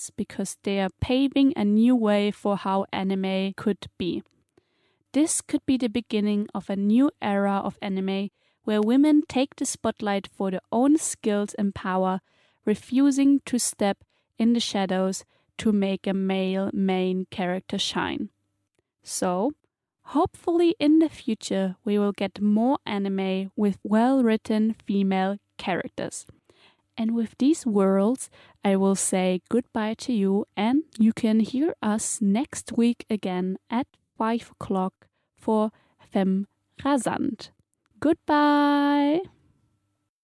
because they are paving a new way for how anime could be. This could be the beginning of a new era of anime where women take the spotlight for their own skills and power, refusing to step in the shadows to make a male main character shine. So, hopefully in the future we will get more anime with well-written female characters. And with these words, I will say goodbye to you, and you can hear us next week again at 5 o'clock for Femme Rasant. Goodbye!